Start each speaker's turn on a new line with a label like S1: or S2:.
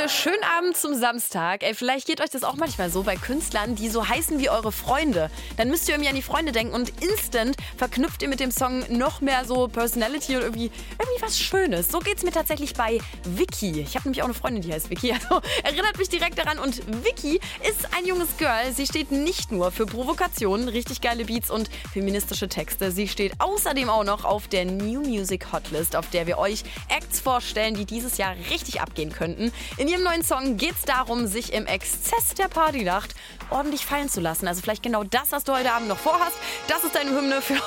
S1: Freunde, schönen Abend zum Samstag. Ey, vielleicht geht euch das auch manchmal so bei Künstlern, die so heißen wie eure Freunde. Dann müsst ihr irgendwie an die Freunde denken und instant verknüpft ihr mit dem Song noch mehr so Personality und irgendwie was Schönes. So geht's mir tatsächlich bei Vicky. Ich habe nämlich auch eine Freundin, die heißt Vicky. Also erinnert mich direkt daran. Und Vicky ist ein junges Girl. Sie steht nicht nur für Provokationen, richtig geile Beats und feministische Texte. Sie steht außerdem auch noch auf der New Music Hotlist, auf der wir euch Acts vorstellen, die dieses Jahr richtig abgehen könnten. In ihrem neuen Song geht es darum, sich im Exzess der Partynacht ordentlich fallen zu lassen. Also vielleicht genau das, was du heute Abend noch vorhast. Das ist deine Hymne für